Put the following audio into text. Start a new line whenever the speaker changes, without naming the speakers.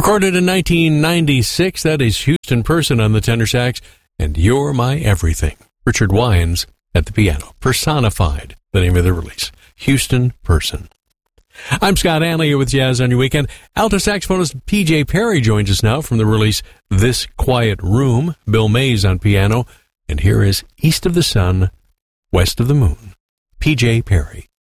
Recorded in 1996, that is Houston Person on the tenor sax, and You're My Everything. Richard Wines at the piano. Personified, the name of the release. Houston Person. I'm Scott Anley here with Jazz on Your Weekend. Alto saxophonist P.J. Perry joins us now from the release This Quiet Room. Bill Mays on piano. And here is East of the Sun, West of the Moon. P.J. Perry.